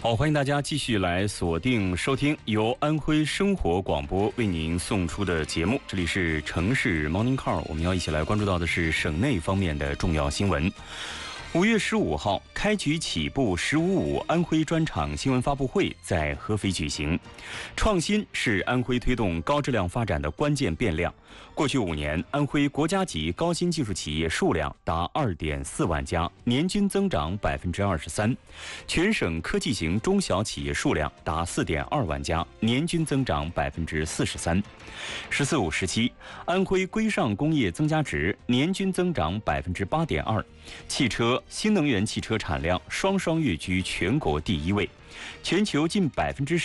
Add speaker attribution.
Speaker 1: 好，欢迎大家继续来锁定收听由安徽生活广播为您送出的节目，这里是城市 Morning Call， 我们要一起来关注到的是省内方面的重要新闻。5月15号，开局起步“15.5”安徽专场新闻发布会在合肥举行。创新是安徽推动高质量发展的关键变量。过去5年，安徽国家级高新技术企业数量达2.4万家，年均增长23%；全省科技型中小企业数量达4.2万家，年均增长43%。“14.5”时期，安徽规上工业增加值年均增长8.2%，汽车、新能源汽车产量双双跃居全国第1位，全球近10%